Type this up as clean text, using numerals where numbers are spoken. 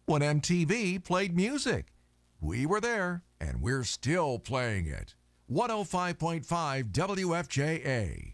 when MTV played music. We were there, and we're still playing it. 105.5 WFJA.